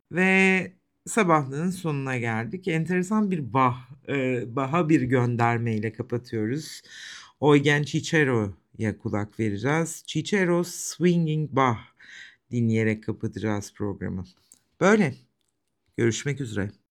Ve sabahlığın sonuna geldik. Enteresan bir Bach'a bir göndermeyle kapatıyoruz. Eugen Cicero'ya kulak vereceğiz. Cicero Swinging Bach dinleyerek kapatacağız programı. Böyle. Görüşmek üzere.